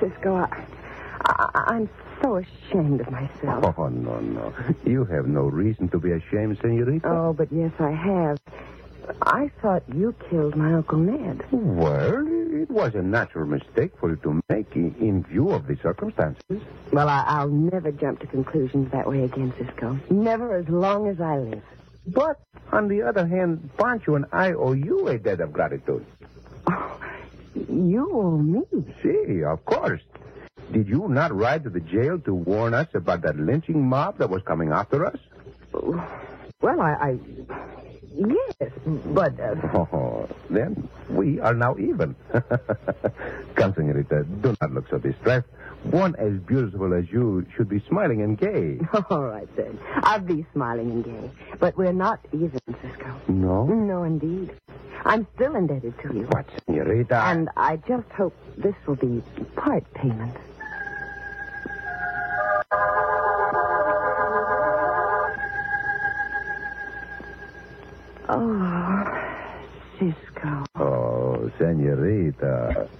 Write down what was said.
Cisco, I'm so ashamed of myself. Oh, no. You have no reason to be ashamed, senorita. Oh, but yes, I have. I thought you killed my Uncle Ned. Well, it was a natural mistake for you to make in view of the circumstances. Well, I'll never jump to conclusions that way again, Cisco. Never as long as I live. But, on the other hand, Pancho and I owe you a debt of gratitude. Oh, you owe me? See, of course. Did you not ride to the jail to warn us about that lynching mob that was coming after us? Well, yes, but... Oh, then we are now even. Come, senorita, do not look so distressed. One as beautiful as you should be smiling and gay. All right, then. I'll be smiling and gay. But we're not even, Cisco. No? No, indeed. I'm still indebted to you. What, senorita? And I just hope this will be part payment. Oh, Cisco. Oh, senorita.